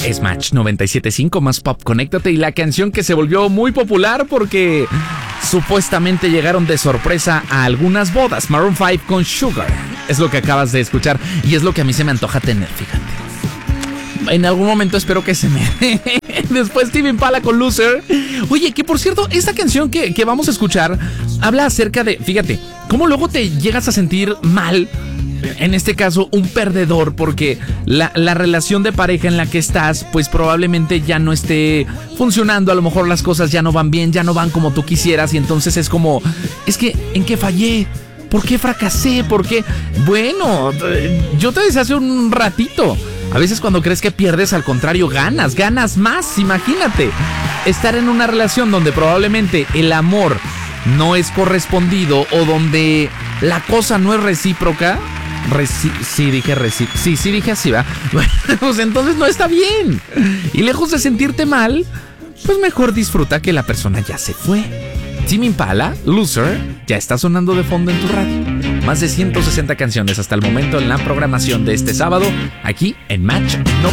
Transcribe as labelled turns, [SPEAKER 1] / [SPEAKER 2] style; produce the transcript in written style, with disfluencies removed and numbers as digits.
[SPEAKER 1] Es Match 97.5 más pop. Conéctate, y la canción que se volvió muy popular porque supuestamente llegaron de sorpresa a algunas bodas. Maroon 5 con Sugar. Es lo que acabas de escuchar y es lo que a mí se me antoja tener, fíjate. En algún momento espero que se me dé. Después Tame Impala con Loser. Oye, que por cierto, esta canción que vamos a escuchar habla acerca de, fíjate, cómo luego te llegas a sentir mal. En este caso, un perdedor, porque la relación de pareja en la que estás, pues probablemente ya no esté funcionando. A lo mejor las cosas ya no van bien, ya no van como tú quisieras. Y entonces es como, es que, ¿en qué fallé? ¿Por qué fracasé? ¿Por qué? Bueno, yo te decía hace un ratito, a veces cuando crees que pierdes, al contrario, ganas más. Imagínate, estar en una relación donde probablemente el amor no es correspondido o donde la cosa no es recíproca. Sí dije así, ¿va? Bueno, pues entonces no está bien. Y lejos de sentirte mal, pues mejor disfruta que la persona ya se fue. Tame Impala, Loser, ya está sonando de fondo en tu radio. Más de 160 canciones hasta el momento en la programación de este sábado, aquí en Match